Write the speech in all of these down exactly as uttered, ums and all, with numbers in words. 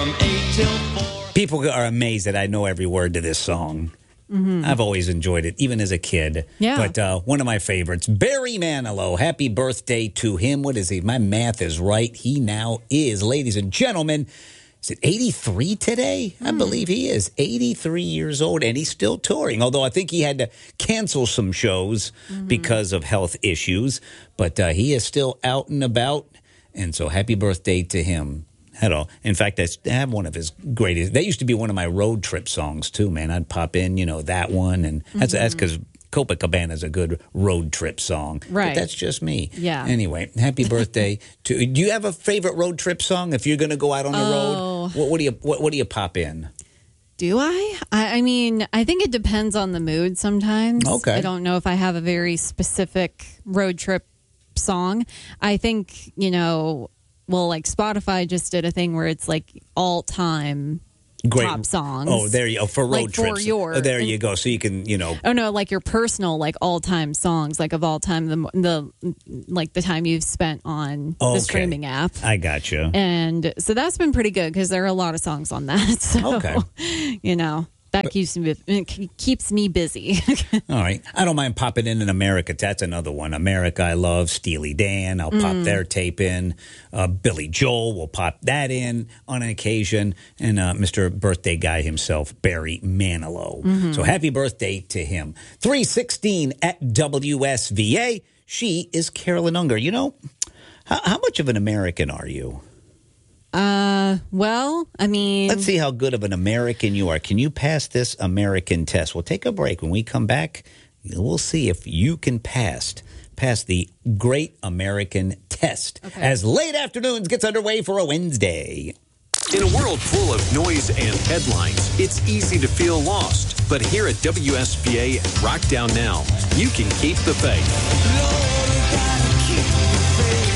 from eight till four. People are amazed that I know every word to this song. Mm-hmm. I've always enjoyed it, even as a kid. Yeah. But uh, one of my favorites, Barry Manilow. Happy birthday to him. What is he? My math is right. He now is, ladies and gentlemen, is it eighty-three today? Mm. I believe he is eighty-three years old, and he's still touring. Although I think he had to cancel some shows mm-hmm. because of health issues. But uh, he is still out and about. And so happy birthday to him. Hello. In fact, I have one of his greatest. That used to be one of my road trip songs, too, man. I'd pop in, you know, that one. And that's mm-hmm. that's because Copacabana is a good road trip song. Right. But that's just me. Yeah. Anyway, happy birthday to. Do you have a favorite road trip song if you're going to go out on the oh. road? What, what do you what, what do you pop in? Do I? I? I mean, I think it depends on the mood sometimes. Okay. I don't know if I have a very specific road trip song. I think, you know, well, like Spotify just did a thing where it's like all-time Great. top songs. Oh, there you go. For road like trips. For your, oh, there you go. So you can, you know. Oh, no, like your personal, like all-time songs, like of all time, the, the like the time you've spent on okay. the streaming app. I got you. And so that's been pretty good because there are a lot of songs on that. So, okay. you know. That keeps me keeps me busy. All right. I don't mind popping in an America. That's another one. America, I love. Steely Dan, I'll pop mm. their tape in. Uh, Billy Joel, we'll pop that in on an occasion. And uh, Mister Birthday Guy himself, Barry Manilow. Mm-hmm. So happy birthday to him. three sixteen at W S V A. She is Carolyn Unger. You know, how, how much of an American are you? Uh, well, I mean... Let's see how good of an American you are. Can you pass this American test? We'll take a break. When we come back, we'll see if you can pass, pass the Great American Test. Okay. As Late Afternoons gets underway for a Wednesday. In a world full of noise and headlines, it's easy to feel lost. But here at W S V A and Rock Down Now, you can keep the faith. Lord, gotta keep the faith.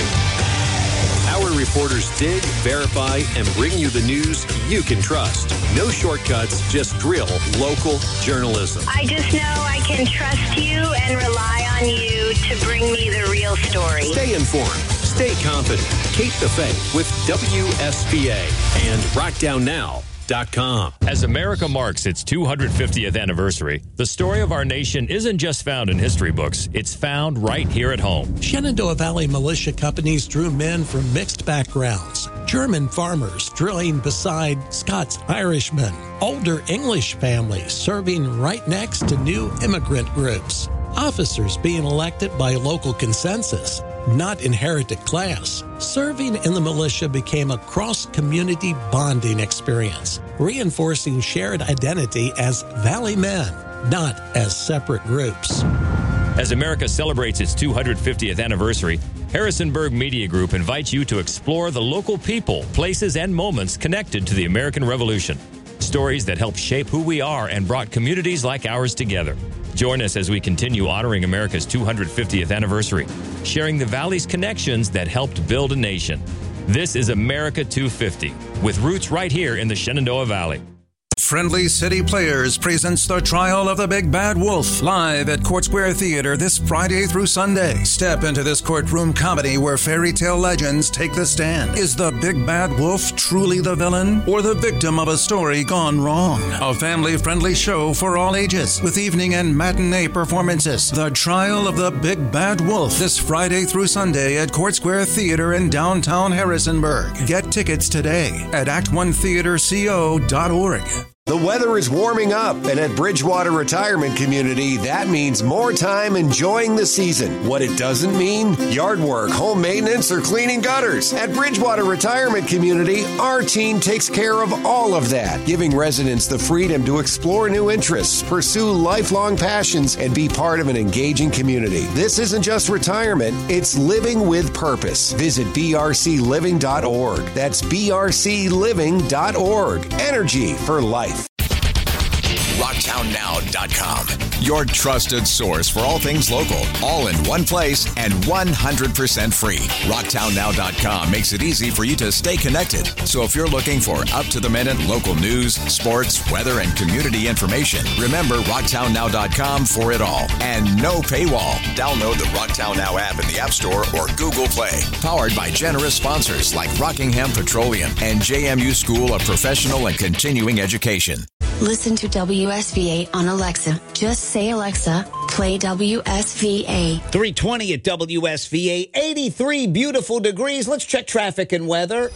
Our reporters dig, verify, and bring you the news you can trust. No shortcuts, just real local journalism. I just know I can trust you and rely on you to bring me the real story. Stay informed. Stay confident. Keep the faith with W S V A and rock down now dot com. As America marks its two hundred fiftieth anniversary, the story of our nation isn't just found in history books. It's found right here at home. Shenandoah Valley militia companies drew men from mixed backgrounds. German farmers drilling beside Scots Irishmen. Older English families serving right next to new immigrant groups. Officers being elected by local consensus, not inherited class. Serving in the militia became a cross-community bonding experience, reinforcing shared identity as Valley men, not as separate groups. As America celebrates its two hundred fiftieth anniversary, Harrisonburg Media Group invites you to explore the local people, places, and moments connected to the American Revolution. Stories that help shape who we are and brought communities like ours together. Join us as we continue honoring America's two hundred fiftieth anniversary, sharing the Valley's connections that helped build a nation. This is America two fifty, with roots right here in the Shenandoah Valley. Friendly City Players presents The Trial of the Big Bad Wolf, live at Court Square Theater this Friday through Sunday. Step into this courtroom comedy where fairy tale legends take the stand. Is the Big Bad Wolf truly the villain or the victim of a story gone wrong? A family-friendly show for all ages with evening and matinee performances. The Trial of the Big Bad Wolf this Friday through Sunday at Court Square Theater in downtown Harrisonburg. Get tickets today at act one theater co dot org. The weather is warming up, and at Bridgewater Retirement Community, that means more time enjoying the season. What it doesn't mean? Yard work, home maintenance, or cleaning gutters. At Bridgewater Retirement Community, our team takes care of all of that, giving residents the freedom to explore new interests, pursue lifelong passions, and be part of an engaging community. This isn't just retirement, it's living with purpose. Visit b r c living dot org. That's b r c living dot org. Energy for life. rock town now dot com. your trusted source for all things local, all in one place and one hundred percent free. rocktown now dot com makes it easy for you to stay connected. So if you're looking for up-to-the-minute local news, sports, weather, and community information, remember rocktown now dot com for it all. And no paywall. Download the Rocktown Now app in the App Store or Google Play. Powered by generous sponsors like Rockingham Petroleum and J M U School of Professional and Continuing Education. Listen to W S V A on Alexa. Just say, Alexa, play W S V A. three twenty at W S V A, eighty-three beautiful degrees. Let's check traffic and weather.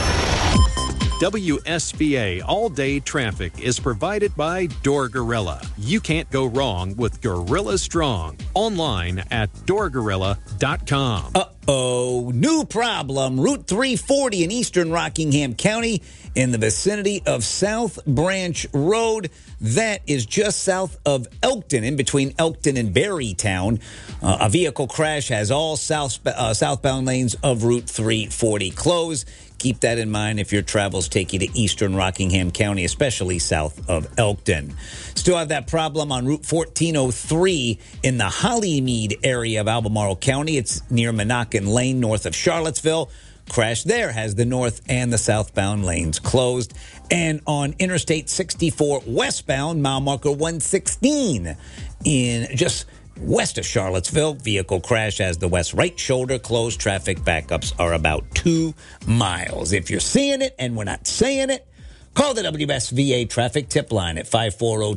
W S V A all-day traffic is provided by Door Gorilla. You can't go wrong with Gorilla Strong. Online at door gorilla dot com. Uh-oh, new problem. Route three forty in eastern Rockingham County in the vicinity of South Branch Road. That is just south of Elkton, in between Elkton and Berrytown. Uh, a vehicle crash has all south, uh, southbound lanes of Route three forty closed. Keep that in mind if your travels take you to eastern Rockingham County, especially south of Elkton. Still have that problem on Route fourteen oh three in the Hollymead area of Albemarle County. It's near Monacan Lane, north of Charlottesville. Crash there has the north and the southbound lanes closed. And on Interstate sixty-four westbound, mile marker one sixteen in just west of Charlottesville, vehicle crash as the west right shoulder closed. Traffic backups are about two miles. If you're seeing it and we're not saying it, call the W S V A traffic tip line at five four zero